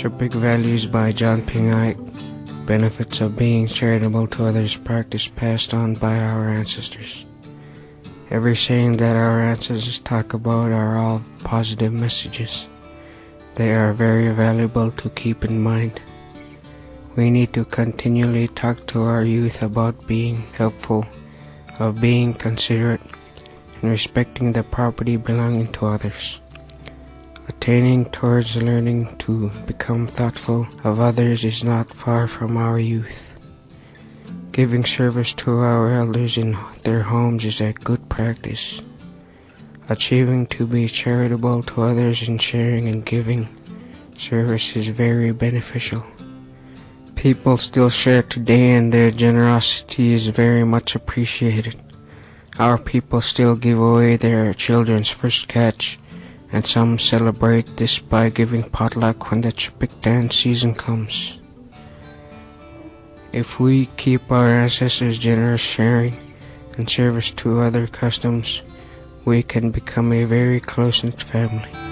Philanthropic Values by John Ping Ike. Benefits of being charitable to others, practice passed on by our ancestors. Every saying that our ancestors talk about are all positive messages. They are very valuable to keep in mind. We need to continually talk to our youth about being helpful, of being considerate, and respecting the property belonging to others. Attaining towards learning to become thoughtful of others is not far from our youth. Giving service to our elders in their homes is a good practice. Achieving to be charitable to others in sharing and giving service is very beneficial. People still share today, and their generosity is very much appreciated. Our people still give away their children's first catch, and some celebrate this by giving potluck when the Chipik dance season comes. If we keep our ancestors' generous sharing and service to other customs, we can become a very close-knit family.